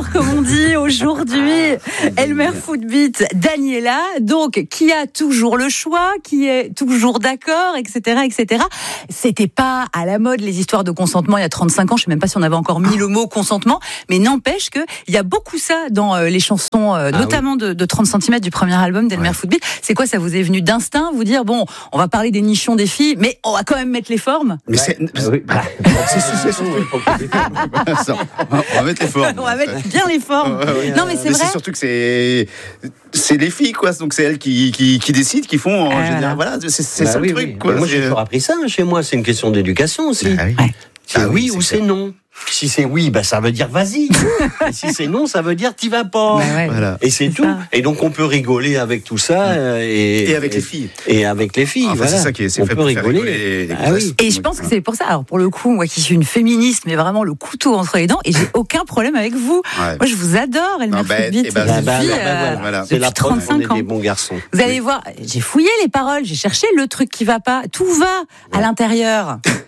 comme on dit aujourd'hui. Elmer Footbeat, Daniela, donc qui a toujours le choix, qui est toujours d'accord, etc., etc. C'était pas à la mode les histoires de consentement il y a 35 ans. Je sais même pas si on avait encore mis le mot consentement, mais n'empêche que il y a beaucoup ça dans les chansons, notamment de 30 cm du premier album d'Elmer Footbeat. C'est quoi, ça vous est venu d'instinct, vous dire bon, on va parler des nichons des filles, mais on va quand même mettre les formes. Mais c'est on va mettre les formes. On va mettre bien les formes. Non, mais c'est vrai. C'est surtout que c'est les filles, quoi. Donc c'est elles qui décident, qui font en général. Voilà, c'est ça le truc, quoi. Moi, j'ai toujours appris ça chez moi. C'est une question d'éducation aussi. C'est oui ou c'est non. Si c'est oui, ça veut dire vas-y. Et si c'est non, ça veut dire t'y vas pas. Voilà. Et c'est tout. Et donc on peut rigoler avec tout ça et avec les filles. Et avec les filles. Enfin, voilà. C'est ça qui est. C'est on fait peut pour faire rigoler. les Et je pense que c'est pour ça. Alors pour le coup, moi qui suis une féministe, mais vraiment le couteau entre les dents, et j'ai aucun problème avec vous. Moi, je vous adore, Elmer Footbeat. Voilà. C'est la preuve qu'on est 35 ans. des bons garçons. Vous allez voir, j'ai fouillé les paroles, j'ai cherché le truc qui va pas. Tout va à l'intérieur.